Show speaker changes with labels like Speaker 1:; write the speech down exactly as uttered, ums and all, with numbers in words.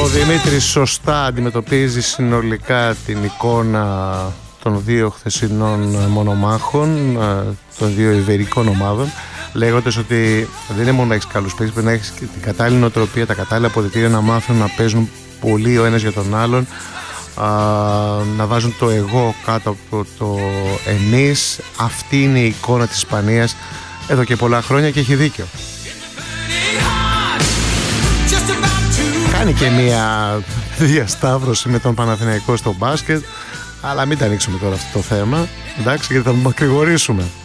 Speaker 1: Δημήτρης σωστά αντιμετωπίζει συνολικά την εικόνα των δύο χθεσινών μονομάχων, των δύο ιβερικών ομάδων, λέγοντας ότι δεν είναι μόνο να έχεις καλούς παίκτες, πρέπει να έχεις και την κατάλληλη νοοτροπία, τα κατάλληλα αποδυτήρια, να μάθουν να παίζουν πολύ ο ένας για τον άλλον, να βάζουν το εγώ κάτω από το εμείς. Αυτή είναι η εικόνα της Ισπανίας εδώ και πολλά χρόνια και έχει δίκιο. Κάνει και μια διασταύρωση με τον Παναθηναϊκό στο μπάσκετ, αλλά μην τα ανοίξουμε τώρα αυτό το θέμα, εντάξει, γιατί θα μακρηγορήσουμε.